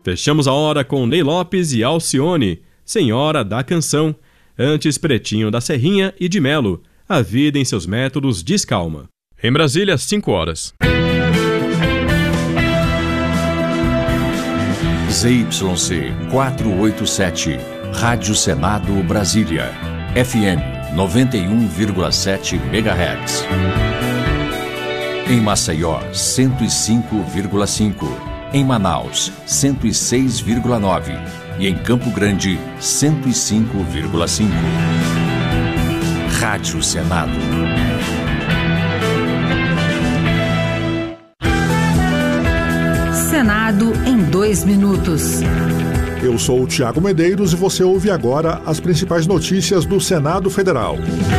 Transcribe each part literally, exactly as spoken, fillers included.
Fechamos a hora com Ney Lopes e Alcione, Senhora da Canção. Antes, Pretinho da Serrinha e de Melo, A Vida em Seus Métodos Diz Calma. Em Brasília, cinco horas. Z Y C quatrocentos e oitenta e sete, Rádio Senado Brasília, F M noventa e um vírgula sete megahertz. Em Maceió, cento e cinco vírgula cinco. Em Manaus, cento e seis vírgula nove. E em Campo Grande, cento e cinco vírgula cinco. Rádio Senado. Senado em dois minutos. Eu sou o Tiago Medeiros e você ouve agora as principais notícias do Senado Federal.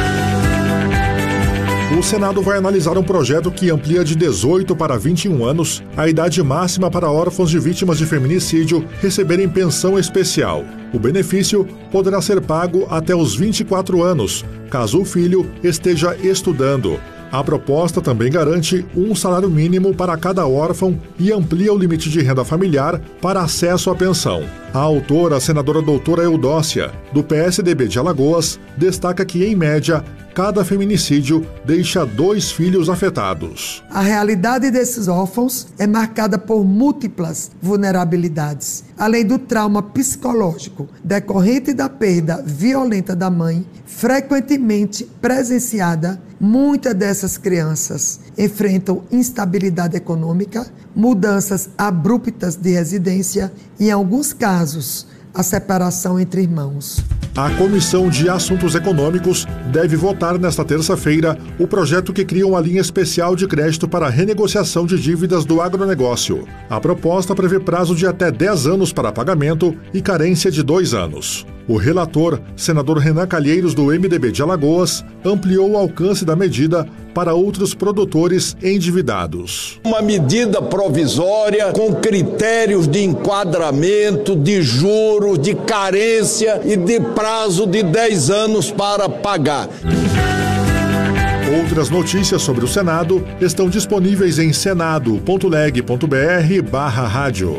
O Senado vai analisar um projeto que amplia de dezoito para vinte e um anos a idade máxima para órfãos de vítimas de feminicídio receberem pensão especial. O benefício poderá ser pago até os vinte e quatro anos, caso o filho esteja estudando. A proposta também garante um salário mínimo para cada órfão e amplia o limite de renda familiar para acesso à pensão. A autora, a senadora doutora Eudócia, do P S D B de Alagoas, destaca que, em média, cada feminicídio deixa dois filhos afetados. A realidade desses órfãos é marcada por múltiplas vulnerabilidades. Além do trauma psicológico decorrente da perda violenta da mãe, frequentemente presenciada, muitas dessas crianças enfrentam instabilidade econômica, mudanças abruptas de residência e, em alguns casos, a separação entre irmãos. A Comissão de Assuntos Econômicos deve votar nesta terça-feira o projeto que cria uma linha especial de crédito para a renegociação de dívidas do agronegócio. A proposta prevê prazo de até dez anos para pagamento e carência de dois anos. O relator, senador Renan Calheiros, do M D B de Alagoas, ampliou o alcance da medida para outros produtores endividados. Uma medida provisória com critérios de enquadramento, de juros, de carência e de prazo de dez anos para pagar. Outras notícias sobre o Senado estão disponíveis em senado ponto leg ponto br barra rádio.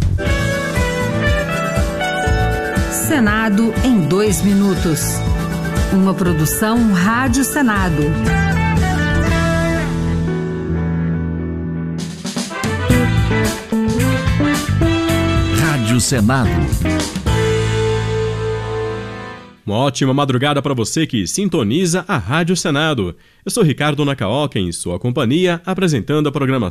Senado em dois minutos. Uma produção Rádio Senado. Rádio Senado. Uma ótima madrugada para você que sintoniza a Rádio Senado. Eu sou Ricardo Nacaoca, em sua companhia, apresentando a programação